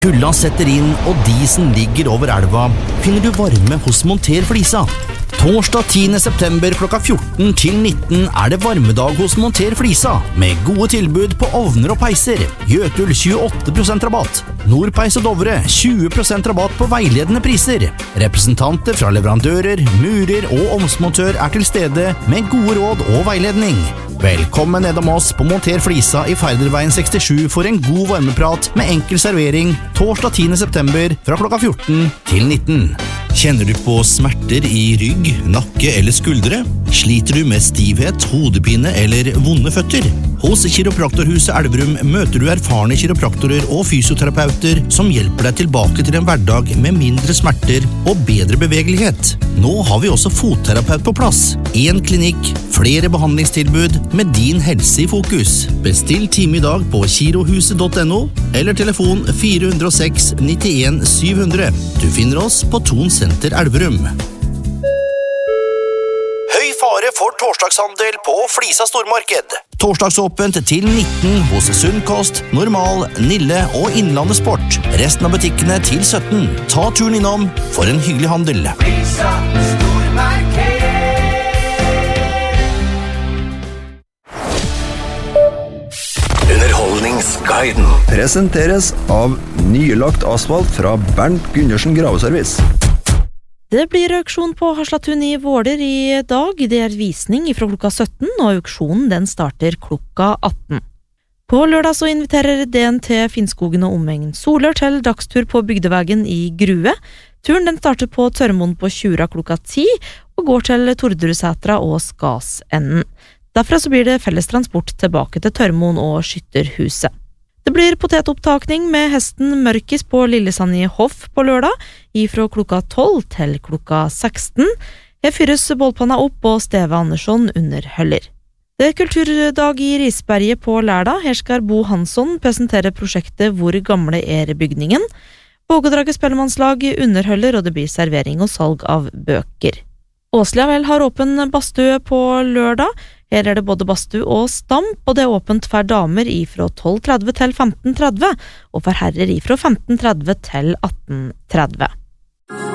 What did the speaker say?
Kulda setter inn, og disen ligger over elva, finner du varme hos Monter Flisa. Torsdag 10. september klokka 14 til 19 det varmedag hos Monter Flisa, med gode tilbud på ovner og peiser. Jøtul 28% rabatt. Nordpeis og Dovre 20% rabatt på veiledende priser. Representanter fra leverandører, murer og ovnsmontør til stede med gode råd og veiledning. Velkommen nedom oss på Monter Flisa i Færderveien 67 for en god varmeprat med enkel servering torsdag 10. september fra klokka 14 til 19. Kjenner du på smerter i rygg, nakke eller skuldre? Sliter du med stivhet, hodepine eller vonde føtter? Hos Kiropraktorhuset Elverum møter du erfarne kiropraktorer og fysioterapeuter som hjelper deg tilbake til en hverdag med mindre smerter og bedre bevegelighet. Nå har vi også fotterapeut på plass. En klinikk, flere behandlingstilbud med din helse i fokus. Bestill time i dag på kirohuset.no eller telefon 406 91 700. Du finner oss på Thon Senter Elverum. Høy fare for torsdagshandel på Flisa stormarked. Torsdagsåpent til 19 hos Sunnkost, Normal, Nille og Innlandet Sport. Resten av butikkene til 17. Ta turen innom for en hyggelig handel. Flisa stormarked. Underholdningsguiden presenteres av nylagt asfalt fra Bernt Gundersen Graveservice. Det blir auksjon på Haslatun i Våler i dag. Det visning fra klokka 17, og auksjonen den starter klokka 18. På lørdag så inviterer DNT Finnskogen og omegn Solør til dagstur på Bygdevegen i Grue. Turen den starter på Tørmoen på Tjura klokka 10, og går til Torderudsetra og Skasenden. Derfra så blir det felles transport tilbake til Tørmoen og Skytterhuset. Det blir potetopptakning med hesten Mørkis på Lillesand i Hoff på lørdag, ifra klokka 12 til klokka 16. Her fyres bålpanna opp, og Steve Andersson underholder. Det kulturdag i Risberget på lørdag. Her skal Bo Hansson presentere prosjektet Hvor gamle bygningen. Vågedraget spellemannslag underholder, og det blir servering og salg av bøker. Åsliavel har åpen badstue på lørdag. Her det både badstue og stamp, og det åpent for damer ifra 12.30 til 15.30, og for herrer ifra 15.30 til 18.30.